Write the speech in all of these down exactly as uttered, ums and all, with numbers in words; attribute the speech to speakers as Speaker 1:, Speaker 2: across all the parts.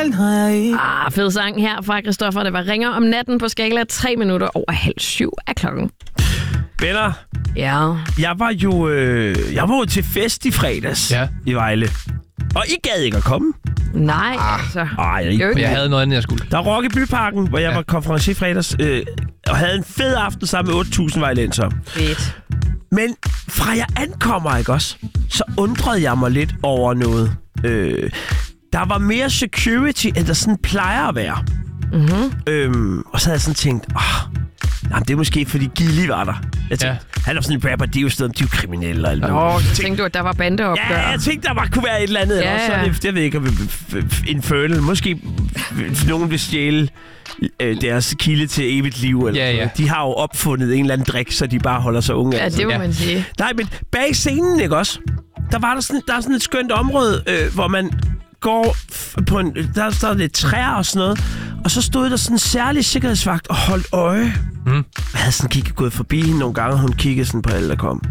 Speaker 1: den har jeg ikke.
Speaker 2: Ah, fed sang her fra Christoffer. Det var Ringer om natten på skala. Tre minutter over halv syv af klokken.
Speaker 3: Venner,
Speaker 2: Ja.
Speaker 3: jeg var jo øh, jeg var jo til fest i fredags
Speaker 4: Ja.
Speaker 3: i Vejle. Og I gad ikke at komme.
Speaker 2: Nej, altså.
Speaker 3: Ej, jeg,
Speaker 2: Det er jo ikke-
Speaker 4: Jeg havde noget andet, jeg skulle.
Speaker 3: Der er rock i Byparken, hvor jeg
Speaker 4: Ja.
Speaker 3: var konferencier i fredags, øh, og havde en fed aften sammen med otte tusind vejlensere.
Speaker 2: Fedt.
Speaker 3: Men fra jeg ankommer, ikke også, så undrede jeg mig lidt over noget. Øh, der var mere security, end der sådan plejer at være.
Speaker 2: Mm-hmm.
Speaker 3: Øhm, og så havde jeg sådan tænkt, åh, jamen, det er måske fordi Gilly var der. Jeg tænkte, ja. Han er sådan en rapper, de er jo stedet, de er jo kriminelle. Eller
Speaker 2: Åh,
Speaker 3: noget.
Speaker 2: så tænkte du, at der var bandeopgør.
Speaker 3: Ja, jeg tænkte, der var, kunne være et eller andet.
Speaker 2: Ja,
Speaker 3: Eller også,
Speaker 2: ja.
Speaker 3: så det, jeg ved ikke, om Infernal. Måske nogen vil stjæle øh, deres kilde til evigt liv. Eller
Speaker 4: Ja, ja.
Speaker 3: noget. De har jo opfundet en eller anden drik, så de bare holder sig unge.
Speaker 2: Ja,
Speaker 3: altså.
Speaker 2: det må
Speaker 4: Ja.
Speaker 2: man sige.
Speaker 3: Nej, men bag scenen, ikke også? Der var der sådan, der er sådan et skønt område, øh, hvor man går f- på en... Der står lidt træer og sådan noget. Og så stod der sådan en særlig sikkerhedsvagt og holdt øje.
Speaker 4: Mm.
Speaker 3: Jeg havde sådan kigget, gået forbi hende nogle gange, og hun kiggede sådan på alle, der kom.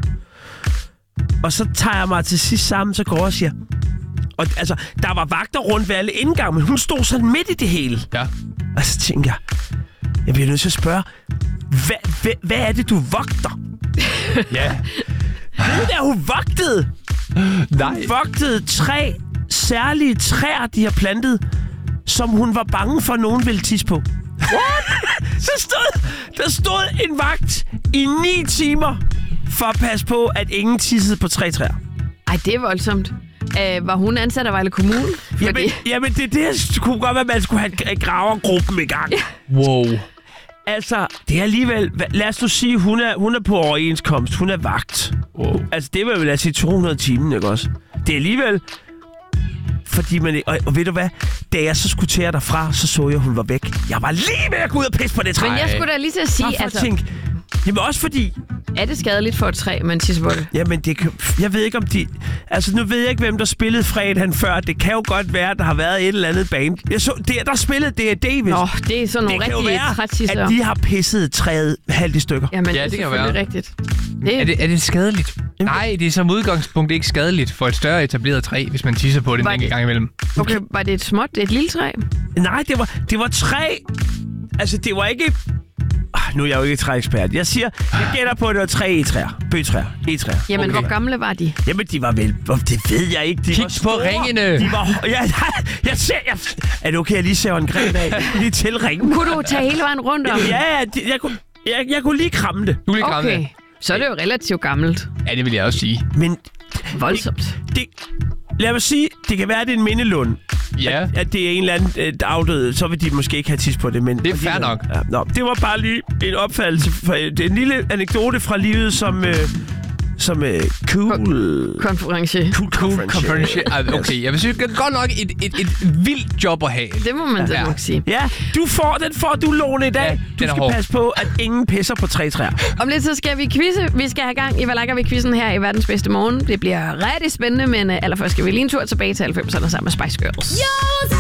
Speaker 3: Og så tager jeg mig til sidst sammen, så går jeg og siger... Og altså, der var vagter rundt ved alle indgange, men hun stod sådan midt i det hele.
Speaker 4: Ja.
Speaker 3: Og så tænker jeg, jeg bliver nødt til at spørge, hvad, hvad, hvad er det, du vogter?
Speaker 4: Ja.
Speaker 3: Ved du, hun vogtede?
Speaker 4: Nej.
Speaker 3: Vogtede tre særlige træer, de har plantet, som hun var bange for, at nogen ville tisse på. Så stod, der stod en vagt i ni timer for at passe på, at ingen tissede på tre træer.
Speaker 2: Ej, det er voldsomt. Uh, var hun ansat af Vejle Kommune? Fordi...
Speaker 3: Jamen, jamen, det er det, det kunne godt være, at man skulle have gravergruppen i gang. Ja.
Speaker 4: Wow.
Speaker 3: Altså, det er alligevel... Lad os nu sige, hun er, hun er på overenskomst. Hun er vagt.
Speaker 4: Wow.
Speaker 3: Altså, det vil vel lade sige to hundrede timer, ikke også? Det er alligevel... Fordi man... Og, og ved du hvad? Da jeg så skulle tage derfra, så så jeg, at hun var væk. Jeg var lige ved at gå ud og pisse på det træ.
Speaker 2: Men jeg skulle da lige til at sige,
Speaker 3: Bare for
Speaker 2: altså,
Speaker 3: at tænke... Jamen også fordi...
Speaker 2: er det skadeligt for et træ, man tisser på det?
Speaker 3: Jamen, det kan, jeg ved ikke om de... Altså, nu ved jeg ikke, hvem der spillede fredagen før. Det kan jo godt være, at der har været et eller andet band. Jeg så, det, der spillede D R. Davis.
Speaker 2: Nå, det er sådan nogle
Speaker 3: det kan jo
Speaker 2: rigtige
Speaker 3: være,
Speaker 2: trætisser.
Speaker 3: at de har pisset træet halvt i stykker.
Speaker 2: Jamen,
Speaker 4: Ja,
Speaker 2: det,
Speaker 4: det
Speaker 2: er
Speaker 4: kan
Speaker 2: selvfølgelig
Speaker 4: være.
Speaker 2: rigtigt. Det,
Speaker 4: Er det, er det skadeligt? Nej, det er som udgangspunkt ikke skadeligt for et større etableret træ, hvis man tisser på det en
Speaker 2: Var
Speaker 4: enkelt
Speaker 2: det-
Speaker 4: gang imellem.
Speaker 2: Okay, var det et småt, et lille træ?
Speaker 3: Nej, det var, det var træ. Altså, det var ikke... Ah, nu er jeg jo ikke træekspert. Jeg siger, jeg gætter på, at det var tre e-træer. Bøgetræer. E-træer.
Speaker 2: Jamen,
Speaker 4: Okay.
Speaker 2: hvor gamle var de?
Speaker 3: Jamen, de var vel... Det ved jeg ikke. De
Speaker 4: Kig
Speaker 3: var
Speaker 4: på
Speaker 3: store.
Speaker 4: ringene.
Speaker 3: De var... Ja, jeg, jeg ser... Jeg, er det okay, jeg lige ser en gren af? Lige til ringen.
Speaker 2: Kunne du tage hele vejen rundt om?
Speaker 3: Ja, ja, det- jeg kunne, jeg, jeg kunne lige kramme det.
Speaker 4: Du vil ikke ramme
Speaker 2: Okay,
Speaker 4: det.
Speaker 2: så er det jo relativt gammelt.
Speaker 4: Ja, det vil jeg også sige.
Speaker 3: Men
Speaker 2: Voldsomt.
Speaker 3: det... Lad mig sige, det kan være, at det er en mindelund.
Speaker 4: Ja.
Speaker 3: At det er en eller anden øh, afdød, så vil de måske ikke have tis på det. Men
Speaker 4: Det er fair nok.
Speaker 3: Ja, nå, det var bare lige en opfattelse. For, det er en lille anekdote fra livet, som... Øh, som øh, cool...
Speaker 2: Konference.
Speaker 3: Cool, cool
Speaker 4: Conference. Ah, okay, jeg vil sige, det er godt nok et, et, et vildt job at have.
Speaker 2: Det må man da
Speaker 4: Ja.
Speaker 2: nok sige.
Speaker 3: Ja, du får, den får du, Lone, i dag.
Speaker 4: Ja,
Speaker 3: du
Speaker 4: den er
Speaker 3: skal
Speaker 4: hård.
Speaker 3: passe på, at ingen pisser på tre træer.
Speaker 2: Om lidt så skal vi quizze. Vi skal have gang i, hvad lækker vi quizzen her i verdens bedste morgen. Det bliver rigtig spændende, men uh, allerførst skal vi lige en tur tilbage til halvfemserne sammen med Spice Girls.
Speaker 5: Yo,